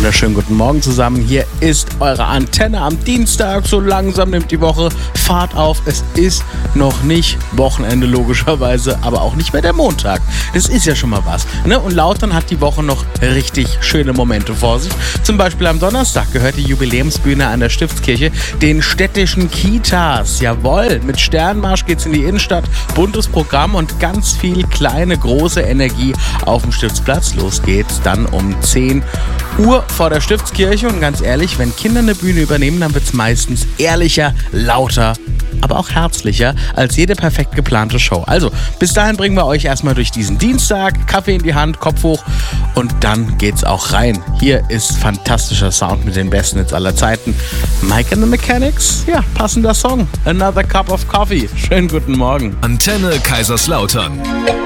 wunderschönen guten Morgen zusammen. Hier ist eure Antenne am Dienstag. So langsam nimmt die Woche Fahrt auf. Es ist noch nicht Wochenende logischerweise, aber auch nicht mehr der Montag. Das ist ja schon mal was, ne? Und Lautern hat die Woche noch richtig schöne Momente vor sich. Zum Beispiel am Donnerstag gehört die Jubiläumsbühne an der Stiftskirche den städtischen Kitas. Jawohl, mit Sternmarsch geht's in die Innenstadt, buntes Programm und ganz viel kleine, große Energie auf dem Stiftsplatz. Los geht's dann um 10 Uhr vor der Stiftskirche und ganz ehrlich, wenn Kinder eine Bühne übernehmen, dann wird's meistens ehrlicher, lauter, aber auch herzlicher als jede perfekt geplante Show. Also, bis dahin bringen wir euch erstmal durch diesen Dienstag, Kaffee in die Hand, Kopf hoch und dann geht's auch rein. Hier ist fantastischer Sound mit den besten Hits aller Zeiten. Mike and the Mechanics, ja, passender Song. Another Cup of Coffee. Schönen guten Morgen. Antenne Kaiserslautern.